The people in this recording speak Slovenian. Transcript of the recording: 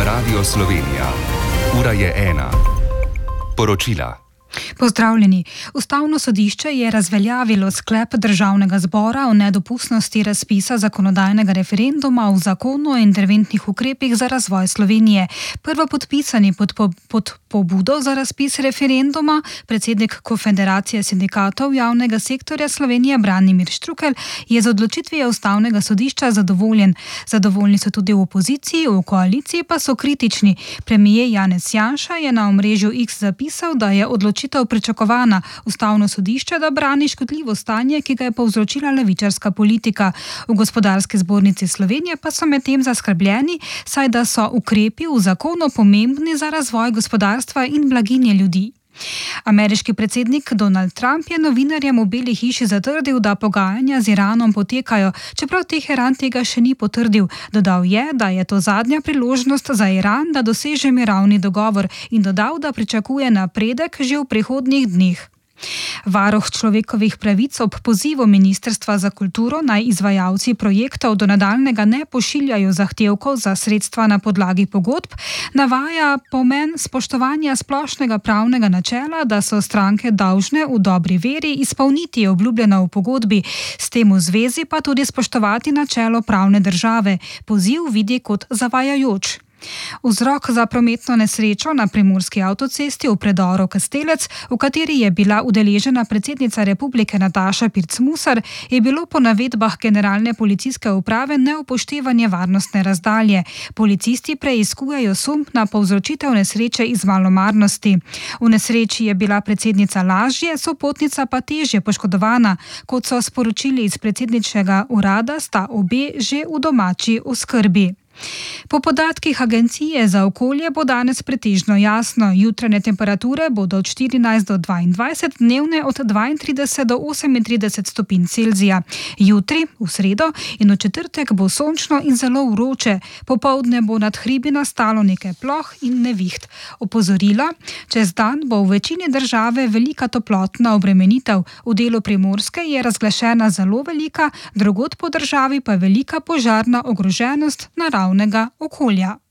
Radio Slovenija. Ura je 1. Poročila. Pozdravljeni. Ustavno sodišče je razveljavilo sklep Državnega zbora o nedopustnosti razpisa zakonodajnega referenduma v zakonu o interventnih ukrepih za razvoj Slovenije. Prvopodpisani pod pobudo za razpis referenduma, predsednik Konfederacije sindikatov javnega sektorja Slovenije Branimir Štrukelj, je z odločitvijo Ustavnega sodišča zadovoljen. Zadovoljni so tudi v opoziciji, v koaliciji pa so kritični. Premijer Janez Janša je na omrežju X zapisal, da je odločitev pričakovana. Ustavno sodišče da brani škodljivo stanje, ki ga je povzročila levičarska politika. V Gospodarski zbornici Slovenije pa so medtem zaskrbljeni, saj da so ukrepi v zakonu pomembni za razvoj gospodarstva in blaginje ljudi. Ameriški predsednik Donald Trump je novinarjem v Beli hiši zatrdil, da pogajanja z Iranom potekajo, čeprav Teheran tega še ni potrdil. Dodal je, da je to zadnja priložnost za Iran, da doseže mirovni dogovor, in dodal, da pričakuje napredek že v prihodnjih dneh. Varuh človekovih pravic ob pozivu Ministrstva za kulturo naj izvajalci projektov do nadaljnjega ne pošiljajo zahtevkov za sredstva na podlagi pogodb, navaja pomen spoštovanja splošnega pravnega načela, da so stranke dolžne v dobri veri izpolniti obljubljeno v pogodbi, s tem v zvezi pa tudi spoštovati načelo pravne države. Poziv vidi kot zavajajoč. Vzrok za prometno nesrečo na primorski avtocesti v predoru Kastelec, v kateri je bila udeležena predsednica Republike Nataša Pirc Musar, je bilo po navedbah generalne policijske uprave neupoštevanje varnostne razdalje. Policisti preiskujejo sum na povzročitev nesreče iz malomarnosti. V nesreči je bila predsednica lažje, sopotnica pa težje poškodovana. Kot so sporočili iz predsedničkega urada, sta obe že v domači oskrbi. Po podatkih Agencije za okolje bo danes pretežno jasno. Jutranje temperature bodo od 14 do 22, dnevne od 32 do 38 stopinj Celzija. Jutri, v sredo in v četrtek bo sončno in zelo vroče. Popoldne bo nad hribi nastalo nekaj ploh in neviht. Opozorilo: čez dan bo v večini države velika toplotna obremenitev. V delu Primorske je razglašena zelo velika, drugod po državi pa velika požarna ogroženost naravnega okolja.